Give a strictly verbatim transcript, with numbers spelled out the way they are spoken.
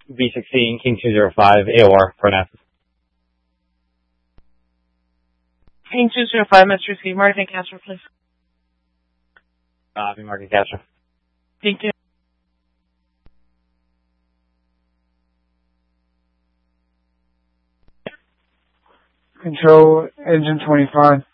B sixteen, King two zero five, A O R, for analysis. King two zero five, Metro C, Martin Castro, please. Uh, Martin Castro. Thank you. Control, engine twenty-five.